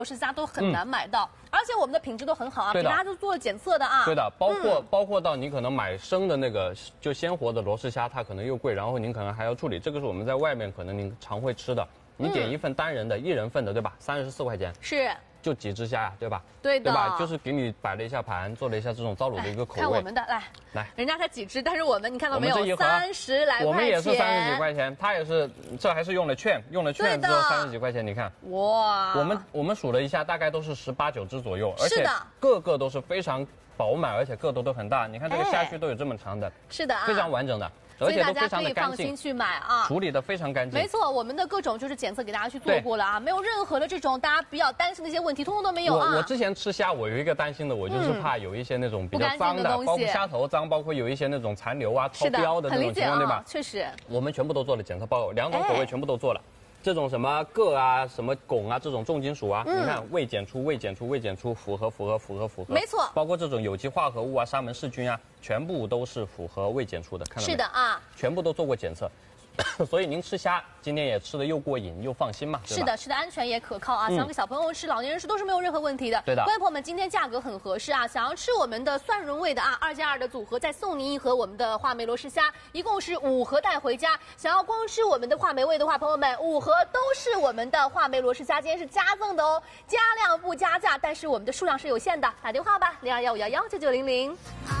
罗氏虾都很难买到，而且我们的品质都很好啊，给大家都做了检测的啊。 对的，包括到你可能买生的那个就鲜活的罗氏虾，它可能又贵，然后您可能还要处理。这个是我们在外面可能您常会吃的，你点一份单人的1人份的，对吧？34块钱。 是。 就几只虾呀，对吧？ 对的， 对吧？就是给你摆了一下盘，做了一下这种糟卤的一个口味。 看我们的，来，人家才几只，但是我们你看到没有？30来块钱。 我们也是30几块钱，它也是，这还是用了券之后30几块钱，你看。 哇！ 我们数了一下，大概都是18、19只左右，而且个个都是非常饱满，而且个头都很大。你看这个虾须都有这么长的， 是的， 非常完整的。 所以大家可以放心去买啊， 处理的非常干净。 没错，我们的各种就是检测给大家去做过了啊，没有任何的这种大家比较担心的一些问题，通通都没有啊。 我之前吃虾，我有一个担心的，我就是怕有一些那种比较脏的，包括虾头脏，包括有一些那种残留啊、超标的那种情况，对吧？ 确实， 我们全部都做了检测报告，2种口味全部都做了。 这种什么铬啊、什么汞啊，这种重金属啊，你看未检出，符合。 没错， 包括这种有机化合物啊、沙门氏菌啊，全部都是符合未检出的，看到没？ 是的啊， 全部都做过检测。所以您吃虾今天也吃的又过瘾又放心嘛， 是的，吃的安全也可靠啊，想给小朋友吃、老年人吃都是没有任何问题的。 对的， 观众朋友们，今天价格很合适啊，想要吃我们的蒜蓉味的啊，2+2的组合，再送您1盒我们的话梅罗氏虾，一共是5盒带回家。想要光吃我们的话梅味的话，朋友们5盒都是我们的话梅罗氏虾，今天是加赠的哦，加量不加价，但是我们的数量是有限的，打电话吧，0215119900。